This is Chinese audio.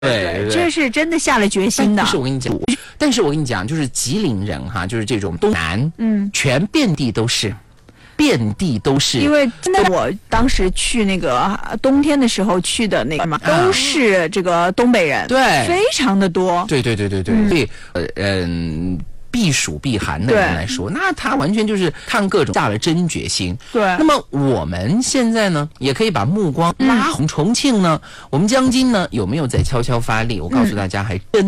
对，这是真的下了决心的。 但是我跟你讲，就是吉林人哈，就是这种东南，全遍地都是。遍地都是， 因为真的，我当时去那个冬天的时候去的那个嘛，都是这个东北人， 对， 非常的多。 对，所以避暑避寒的人来说，那他完全就是看各种下了真决心。 对， 那么我们现在呢，也可以把目光拉红重庆呢，我们江津呢有没有在悄悄发力？我告诉大家，还真。